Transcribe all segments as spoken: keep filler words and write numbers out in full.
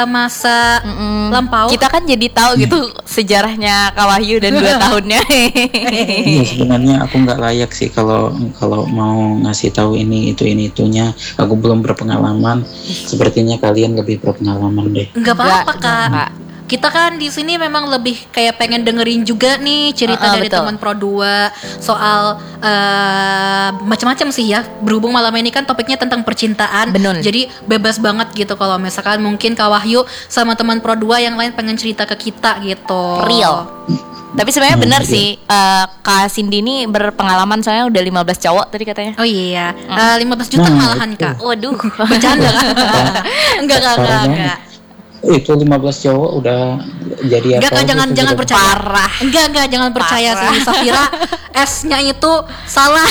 masa Mm-mm. lampau. Kita kan jadi tahu gitu sejarahnya Kak Wahyu dan dua tahunnya. Iya, sebenarnya aku nggak layak sih kalau kalau mau ngasih tahu ini itu ini itunya. Aku belum berpengalaman. Sepertinya kalian lebih berpengalaman deh. Enggak apa-apa Enggak, Kak. enggak. Kita kan di sini memang lebih kayak pengen dengerin juga nih cerita Uh-uh, dari betul. teman Pro dua soal uh, macam-macam sih ya. Berhubung malam ini kan topiknya tentang percintaan. Betul. Jadi bebas banget gitu kalau misalkan mungkin Kak Wahyu sama teman Pro dua yang lain pengen cerita ke kita gitu. Real. Tapi sebenarnya Hmm, benar iya. sih, eh, Kak Cindy ini berpengalaman soalnya udah lima belas cowok tadi katanya. Oh iya, uh, lima belas juta Nah, malahan itu. Kak. Waduh. Bercanda kan? Enggak, enggak, enggak, Parahnya, enggak. Itu lima belas cowok udah jadi Enggak apa? Kak, jangan gitu, jangan sudah- percaya. Parah. Enggak, enggak, jangan percaya Parah. sih. Safira S-nya itu salah.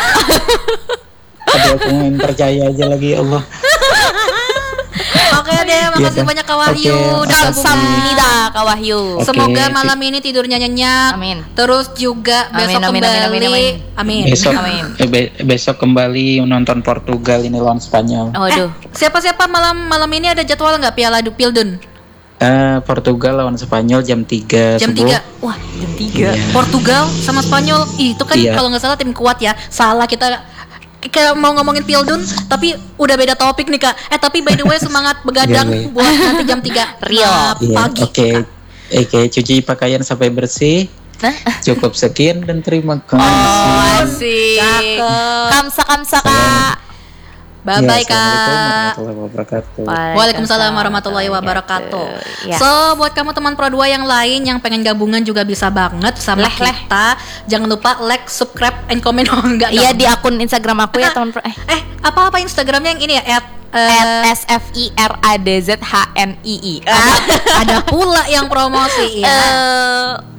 Aduh, aku main percaya aja lagi, ya Allah. Oke deh, makasih Iya, banyak Kak Wahyu. oke, Udah makasih. gabung. Kamsahamnida Kak Wahyu. Oke, Semoga si- malam ini tidurnya nyenyak. Amin. Terus juga Amin, besok amin, kembali. amin, amin, amin. Amin. Besok Amin. eh, be- besok kembali nonton Portugal ini lawan Spanyol. Waduh. Siapa-siapa malam malam ini ada jadwal nggak Piala Du- Pildun? Eh, Portugal lawan Spanyol jam tiga Jam subuh. tiga. Wah, jam tiga. Iya. Portugal sama Spanyol. Ih, itu kan Iya. kalau nggak salah tim kuat ya. Salah kita kayak mau ngomongin Pildun tapi udah beda topik nih Kak. Eh tapi by the way semangat begadang Iya, iya. buat nanti jam tiga Real. nah, Iya, pagi. oke. Oke, cuci pakaian sampai bersih. Nah. Cukup sekian dan terima kasih. Oh, asik. Cakep. Kamsa kamsa Kak. Bye bye Ya, Assalamualaikum Kak. warahmatullahi wabarakatuh. Waalaikumsalam warahmatullahi wabarakatuh. Ya. So, buat kamu teman Pro dua yang lain yang pengen gabungan juga bisa banget sama Leh, leh. kita. Jangan lupa like, subscribe, and comment. Oh, enggak Iya dong. di akun Instagram aku ya teman. Eh. Eh, apa-apa Instagramnya yang ini ya? At, eh, At S F I R A D Z H N I I. ada, ada pula yang promosi ya. Eh,